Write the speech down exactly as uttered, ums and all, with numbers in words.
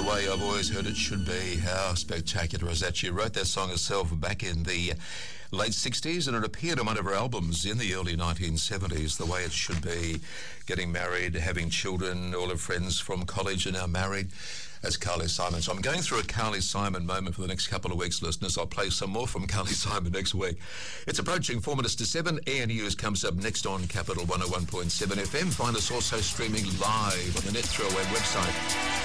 way I've always heard it should be. How spectacular is that? She wrote that song herself back in the late sixties, and it appeared on one of her albums in the early nineteen seventies, The Way It Should Be. Getting married, having children, all her friends from college are now married. That's Carly Simon. So I'm going through a Carly Simon moment for the next couple of weeks, listeners. I'll play some more from Carly Simon next week. It's approaching four minutes to seven. Air News comes up next on Capital one oh one point seven F M. Find us also streaming live on the Net Throw Web website.